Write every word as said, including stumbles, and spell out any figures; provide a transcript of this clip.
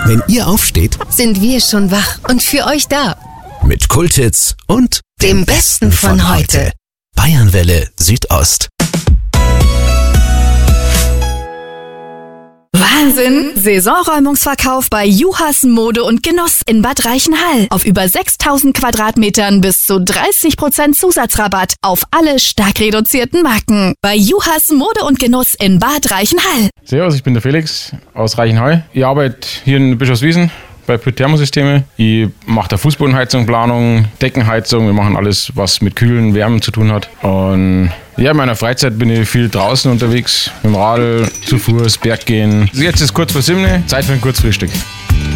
Wenn ihr aufsteht, sind wir schon wach und für euch da. Mit Kulthits und dem Besten von heute. Bayernwelle Südost. Wahnsinn! Saisonräumungsverkauf bei Juhas Mode und Genuss in Bad Reichenhall. Auf über sechstausend Quadratmetern bis zu dreißig Prozent Zusatzrabatt auf alle stark reduzierten Marken. Bei Juhas Mode und Genuss in Bad Reichenhall. Servus, ich bin der Felix aus Reichenhall. Ich arbeite hier in Bischofswiesen bei Pütt Thermosysteme. Ich mache da Fußbodenheizung, Planung, Deckenheizung. Wir machen alles, was mit Kühlen, Wärmen zu tun hat. Und ja, in meiner Freizeit bin ich viel draußen unterwegs, mit dem Radl, zu Fuß, Berg gehen. Jetzt ist kurz vor sieben, Zeit für ein Kurzfrühstück.